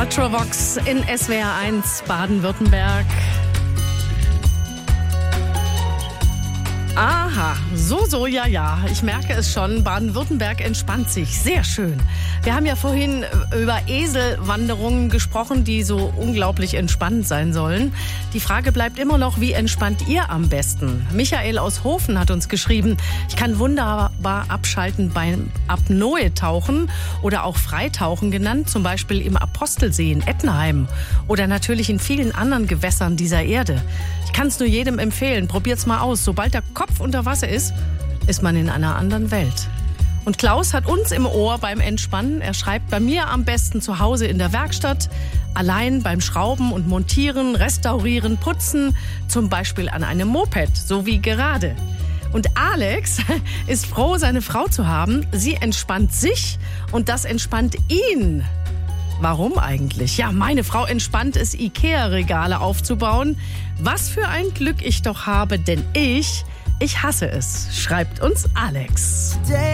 Ultravox in SWR 1 Baden-Württemberg. Aha, ja. Ich merke es schon, Baden-Württemberg entspannt sich. Sehr schön. Wir haben ja vorhin über Eselwanderungen gesprochen, die so unglaublich entspannend sein sollen. Die Frage bleibt immer noch, wie entspannt ihr am besten? Michael aus Hofen hat uns geschrieben, ich kann wunderbar abschalten beim Apnoe-Tauchen oder auch Freitauchen genannt, zum Beispiel im Apostelsee in Ettenheim oder natürlich in vielen anderen Gewässern dieser Erde. Ich kann es nur jedem empfehlen, probiert's mal aus. Sobald der Kopf unter Wasser ist, ist man in einer anderen Welt. Und Klaus hat uns im Ohr beim Entspannen. Er schreibt, bei mir am besten zu Hause in der Werkstatt, allein beim Schrauben und Montieren, Restaurieren, Putzen, zum Beispiel an einem Moped, so wie gerade. Und Alex ist froh, seine Frau zu haben. Sie entspannt sich und das entspannt ihn. Warum eigentlich? Ja, meine Frau entspannt es, Ikea-Regale aufzubauen. Was für ein Glück ich doch habe, denn ich hasse es, schreibt uns Alex.